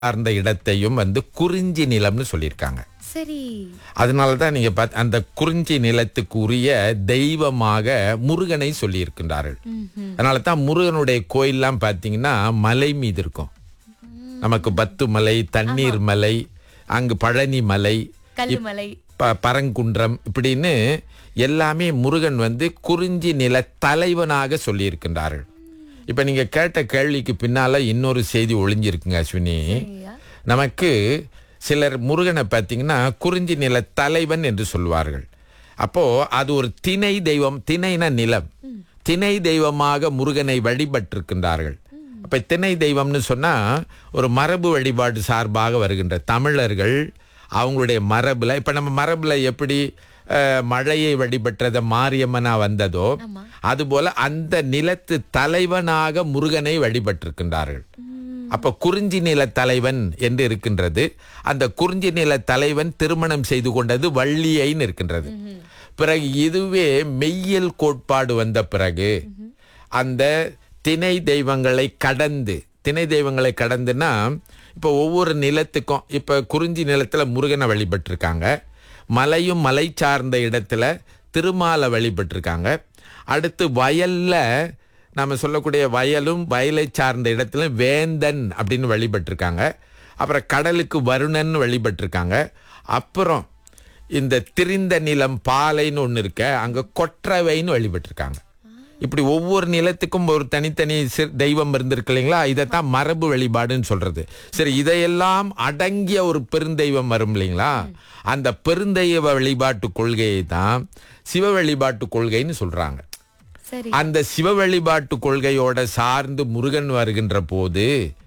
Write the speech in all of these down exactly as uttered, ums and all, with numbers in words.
சார்ந்த இடத்தையும் வந்து குறிஞ்சி நிலம்னு சொல்லியிருக்காங்க. சரி. அதனாலதான் நீங்க பாத்- அந்த குறிஞ்சி நிலத்துக்கு உரிய தெய்வமாக முருகனை சொல்லி இருக்கின்றார்கள். அதனால தான் முருகனுடைய கோயில்லாம் பாத்தீங்கன்னா மலை மீது இருக்கும். நமக்கு பத்து மலை, தண்ணீர் மலை, அங்கு பழனி மலை, கல்லுமலை, ப- பரங்குன்றம் இப்படின்னு எல்லாமே முருகன் வந்து குறிஞ்சி நில தலைவனாக சொல்லி இருக்கின்றார்கள். இப்ப நீங்க கேட்ட கேள்விக்கு பின்னால இன்னொரு செய்தி ஒளிஞ்சிருக்குங்க அஸ்வினி. சரியா? நமக்கு சிலர் முருகனை பார்த்தீங்கன்னா குறிஞ்சி நில தலைவன் என்று சொல்வார்கள். அப்போ அது ஒரு திணை தெய்வம். திணைன நிலம், திணை தெய்வமாக முருகனை வழிபட்டிருக்கின்றார்கள். அப்ப திணை தெய்வம்னு சொன்னா ஒரு மரபு வழிபாடு சார்பாக வருகின்ற தமிழர்கள் அவங்களுடைய மரபுல, இப்ப நம்ம மரபுல எப்படி அஹ், மழையை வழிபட்டத மாரியம்மனா வந்ததோ அதுபோல அந்த நிலத்து தலைவனாக முருகனை வழிபட்டிருக்கின்றார்கள். அப்ப குறிஞ்சி நில தலைவன் என்று இருக்கின்றது. அந்த குறிஞ்சி நில தலைவன் திருமணம் செய்து கொண்டது வள்ளியைன்னு இருக்கின்றது. பிறகு இதுவே மெய்யியல் கோட்பாடு வந்த பிறகு அந்த திணை தெய்வங்களை கடந்து, திணை தெய்வங்களை கடந்துன்னா இப்ப ஒவ்வொரு நிலத்துக்கும், இப்ப குறிஞ்சி நிலத்துல முருகனை வழிபட்டிருக்காங்க, மலையும் மலை சார்ந்த இடத்துல திருமாலை வழிபட்டிருக்காங்க, அடுத்து வயல்ல நம்ம சொல்லக்கூடிய வயலும் வயலை சார்ந்த இடத்துல வேந்தன் அப்படின்னு வழிபட்டிருக்காங்க, அப்புறம் கடலுக்கு வருணன் வழிபட்டிருக்காங்க, அப்புறம் இந்த திரிந்த நிலம் பாலைன்னு ஒன்று இருக்க அங்க கொற்றவைன்னு வழிபட்டிருக்காங்க. இப்படி ஒவ்வொரு நிலத்துக்கும் ஒரு தனித்தனி சி- தெய்வம் இருந்திருக்கு இல்லைங்களா? இதைத்தான் மரபு வழிபாடுன்னு சொல்றது. சரி, இதையெல்லாம் அடங்கிய ஒரு பெருந்தெய்வம் வரும் இல்லைங்களா? அந்த பெருந்தெய்வ வழிபாட்டு கொள்கையை தான் சிவ வழிபாட்டு கொள்கைன்னு சொல்றாங்க. சரி. அந்த சிவ வழிபாட்டு கொள்கையோட சார்ந்து முருகன் வருகின்ற போது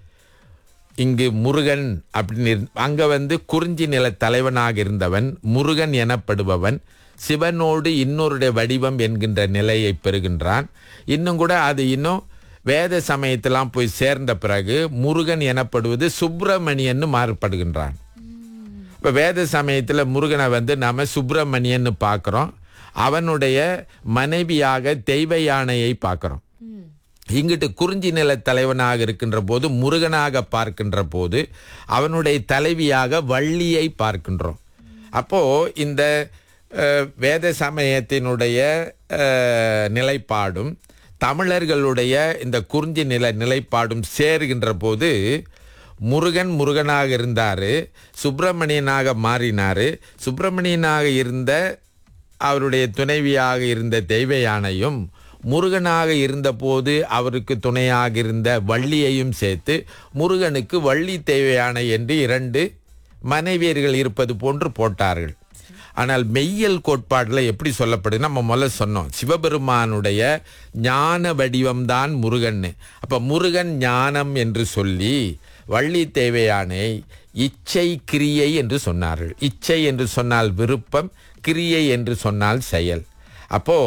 இங்கு முருகன் அப்படின்னு இரு- அங்க வந்து குறிஞ்சி நில தலைவனாக இருந்தவன் முருகன் எனப்படுபவன் சிவனோடு இன்னொருடைய வடிவம் என்கின்ற நிலையை பெறுகின்றான். இன்னும் கூட அது இன்னும் வேத சமயத்தெல்லாம் போய் சேர்ந்த பிறகு முருகன் எனப்படுவது சுப்பிரமணியன்னு மாறுபடுகின்றான். இப்ப வேத சமயத்துல முருகனை வந்து நாம சுப்பிரமணியன்னு பார்க்கிறோம். அவனுடைய மனைவியாக தெய்வ யானையை பார்க்கிறோம். இங்கிட்டு குறிஞ்சி நில தலைவனாக இருக்கின்ற போது முருகனாக பார்க்கின்ற போது அவனுடைய தலைவியாக வள்ளியை பார்க்கின்றோம். அப்போ இந்த அஹ், வேத சமயத்தினுடைய அஹ், நிலைப்பாடும் தமிழர்களுடைய இந்த குறிஞ்சி நில நிலைப்பாடும் சேருகின்ற போது முருகன் முருகனாக இருந்தாரு, சுப்பிரமணியனாக மாறினாரு. சுப்பிரமணியனாக இருந்த அவருடைய துணைவியாக இருந்த தெய்வ யானையும் முருகனாக இருந்தபோது அவருக்கு துணையாக இருந்த வள்ளியையும் சேர்த்து முருகனுக்கு வள்ளி தெய்வ யானை என்று இரண்டு மனைவியர்கள் இருப்பது போன்று போட்டார்கள். ஆனால் மெய்யியல் கோட்பாடுல எப்படி சொல்லப்படுது, நம்ம முதல்ல சொன்னோம் சிவபெருமானுடைய ஞான வடிவம்தான் முருகன். அப்ப முருகன் ஞானம் என்று சொல்லி வள்ளி தேவையானை இச்சை கிரியை என்று சொன்னார்கள். இச்சை என்று சொன்னால் விருப்பம், கிரியை என்று சொன்னால் செயல். அப்போ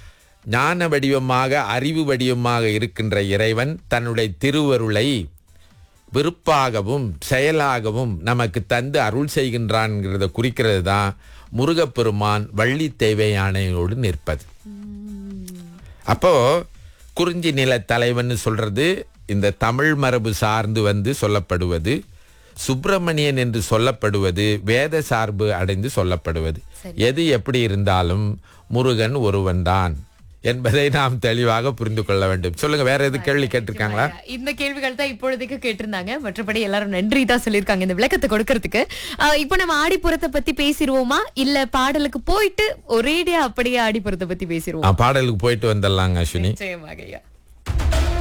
ஞான வடிவமாக அறிவு வடிவமாக இருக்கின்ற இறைவன் தன்னுடைய திருவருளை விருப்பாகவும் செயலாகவும் நமக்கு தந்து அருள் செய்கின்றான்ங்கிறத குறிக்கிறது தான் முருகப்பெருமான் வள்ளி தேவை யானையோடு நிற்பது. அப்போ குறிஞ்சி நில தலைவன் சொல்றது இந்த தமிழ் மரபு சார்ந்து வந்து சொல்லப்படுவது, சுப்பிரமணியன் என்று சொல்லப்படுவது வேத சார்பு அடைந்து சொல்லப்படுவது. எது எப்படி இருந்தாலும் முருகன் ஒருவன்தான் என்பதை நாம் தெளிவாக புரிந்து கொள்ள வேண்டும். சொல்லுங்க, வேற எது கேள்வி கேட்டிருக்காங்களா? இந்த கேள்விகள் தான் இப்பொழுதுக்கு கேட்டிருந்தாங்க. மற்றபடி எல்லாரும் நன்றி தான் சொல்லியிருக்காங்க இந்த விளக்கத்தை கொடுக்கறதுக்கு. ஆஹ் இப்போ நம்ம ஆடிப்புறத்தை பத்தி பேசிடுவோமா, இல்ல பாடலுக்கு போயிட்டு ஒரேடியா அப்படியே ஆடிப்புறத்தை பத்தி பேசிடுவோம்? பாடலுக்கு போயிட்டு வந்துடலாங்க அஸ்வினி. நிச்சயமாக ஐயா.